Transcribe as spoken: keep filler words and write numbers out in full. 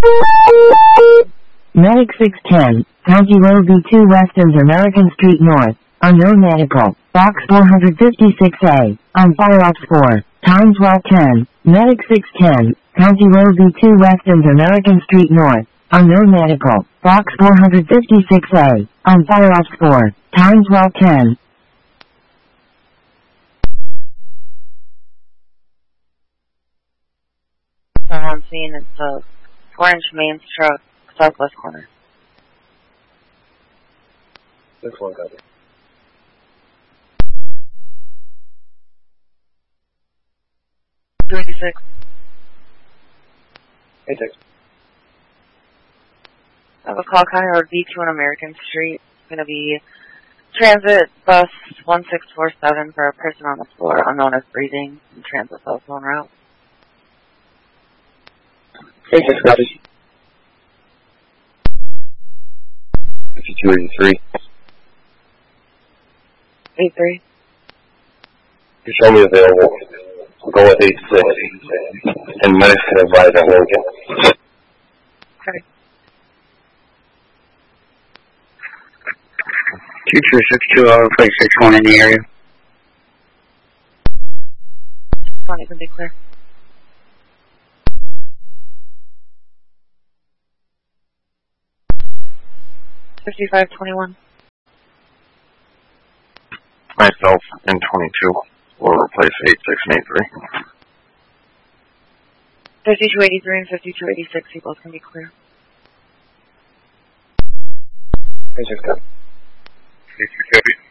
Medic six ten, County Road B two Westons American Street North, unknown medical, box four fifty-six A, on fire ops four, time twelve ten, Medic six ten, County Road B two Westons American Street North, unknown medical, box four fifty-six A, on fire ops four, time twelve ten. On scene, it's a four-inch main stroke, southwest corner. This one, copy. two eighty-six. Hey, text. I have a call County Road B two on American Street. It's going to be transit bus one six four seven for a person on the floor, unknown as breathing, and transit cell phone route. Hey, text, copy. fifty-two eighty-three. eight three. You show me available. I'll go with eight six. And medics can advise on Lincoln. Okay. two two six two, I'll replace six one in the area. twenty can be clear. fifty-five twenty-one. Myself and twenty-two will replace eight six and eight three. fifty-two eighty-three and fifty-two eighty-six, you both can be clear. Hey, text, copy. fifty-two copy.